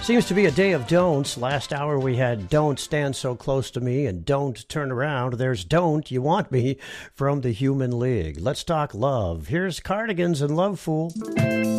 Seems to be a day of don'ts. Last hour we had Don't Stand So Close to Me and Don't Turn Around. There's Don't You Want Me from the Human League. Let's talk love. Here's Cardigans and Love Fool.